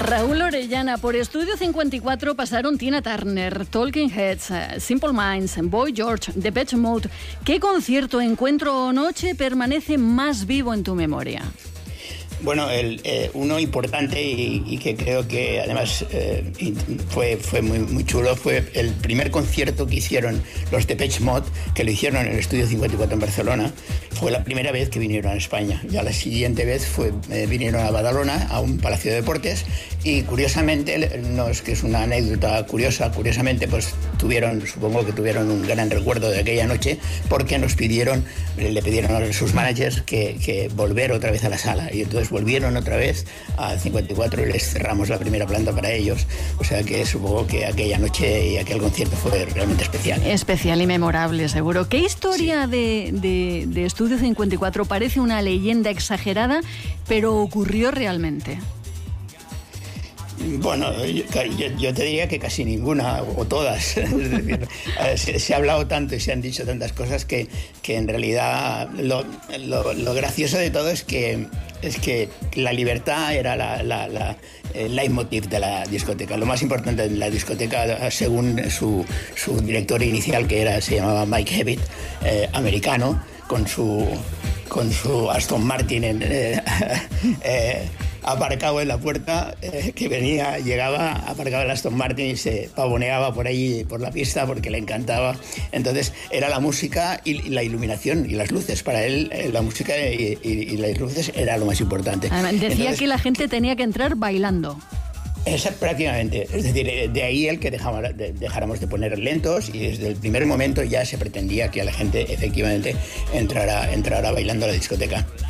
Raúl Orellana, por Estudio 54 pasaron Tina Turner, Talking Heads, Simple Minds, Boy George, Depeche Mode. ¿Qué concierto, encuentro o noche permanece más vivo en tu memoria? Bueno, uno importante y que creo que además fue muy chulo fue el primer concierto que hicieron los Depeche Mode, que lo hicieron en el Estudio 54 en Barcelona. Fue la primera vez que vinieron a España. Ya la siguiente vez vinieron a Badalona, a un palacio de deportes, y curiosamente, no es que es una anécdota curiosa, curiosamente pues supongo que tuvieron un gran recuerdo de aquella noche, porque le pidieron a sus managers que volver otra vez a la sala, y entonces volvieron otra vez al 54 y les cerramos la primera planta para ellos. O sea que supongo que aquella noche y aquel concierto fue realmente especial. Especial y memorable, seguro. ¿Qué historia de Estudio 54 parece una leyenda exagerada, pero ocurrió realmente? Bueno, yo te diría que casi ninguna, o todas. Es decir, se ha hablado tanto y se han dicho tantas cosas que en realidad lo gracioso de todo es que la libertad era el leitmotiv de la discoteca. Lo más importante en la discoteca, según su director inicial, se llamaba Mike Hewitt, americano, con su Aston Martin aparcado en la puerta, llegaba, aparcaba el Aston Martin y se pavoneaba por ahí, por la pista, porque le encantaba. Entonces era la música y la iluminación y las luces. Para él la música y las luces era lo más importante. Decía que la gente tenía que entrar bailando. Prácticamente, es decir, de ahí el que dejáramos de poner lentos, y desde el primer momento ya se pretendía que la gente efectivamente entrara bailando a la discoteca.